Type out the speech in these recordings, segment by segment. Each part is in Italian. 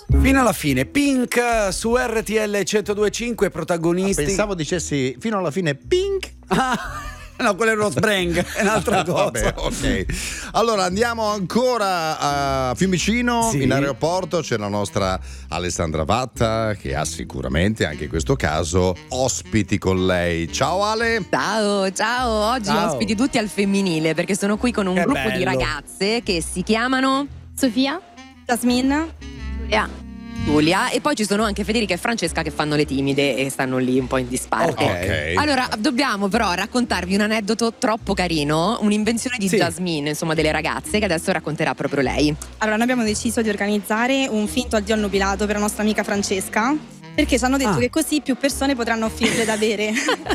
Fino alla fine, Pink su RTL 102.5, protagonisti. Pensavo dicessi fino alla fine Pink. No, quello è uno Sprang, è un'altra cosa. Vabbè, ok. Allora andiamo ancora a Fiumicino, Sì. In aeroporto c'è la nostra Alessandra Vatta che ha sicuramente anche in questo caso ospiti con lei. Ciao Ale. Ciao, oggi Ciao. ospiti tutti al femminile perché sono qui con un Che gruppo di bello. ragazze che si chiamano Sofia, Jasmine, Giulia e poi ci sono anche Federica e Francesca che fanno le timide e stanno lì un po' in disparte. Ok. Allora, dobbiamo però raccontarvi un aneddoto troppo carino, un'invenzione di Sì. Jasmine, insomma, delle ragazze, che adesso racconterà proprio lei. Allora, noi abbiamo deciso di organizzare un finto addio al nubilato per la nostra amica Francesca, perché ci hanno detto che così più persone potranno offrirle da bere.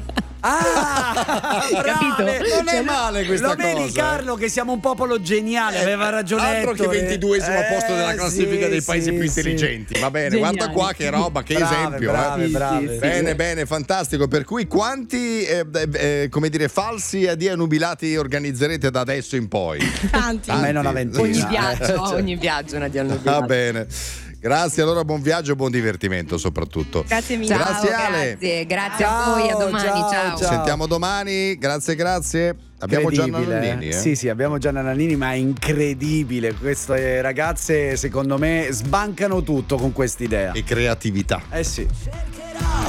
Ah, Capito? brave. Non è male questa Lo vedi, cosa, Carlo, che siamo un popolo geniale, aveva ragione. Altro che 22esimo posto della classifica dei paesi più intelligenti. Va bene, Geniali. guarda qua che roba, che Brave, esempio. brave, eh. brave. Bene, fantastico. Per cui quanti come dire falsi addio nubilati organizzerete da adesso in poi? Tanti. Almeno una ventina. Ogni viaggio è un addio al Va nubilato. bene. Grazie, allora buon viaggio e buon divertimento soprattutto. Grazie mille. Ciao, Grazie, Ale. grazie a voi, a domani, ciao. Ci sentiamo domani, grazie. Abbiamo Gianna Incredibile. Nannini, Sì, abbiamo Gianna Nannini, ma è incredibile. Queste ragazze, secondo me, sbancano tutto con quest'idea. E creatività. Eh sì.